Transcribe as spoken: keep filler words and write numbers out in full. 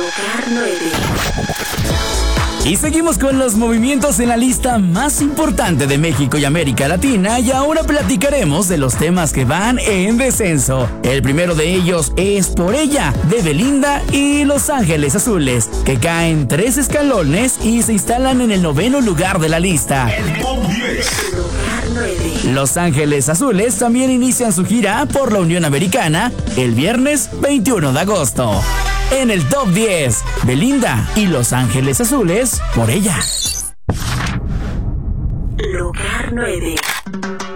Lugar nueve. Y seguimos con los movimientos en la lista más importante de México y América Latina, y ahora platicaremos de los temas que van en descenso. El primero de ellos es Por Ella, de Belinda y Los Ángeles Azules, que caen tres escalones y se instalan en el noveno lugar de la lista. El top diez. Lugar nueve. Los Ángeles Azules también inician su gira por la Unión Americana el viernes veintiuno de agosto. En el top diez, Belinda y Los Ángeles Azules, Por Ella. Lugar nueve.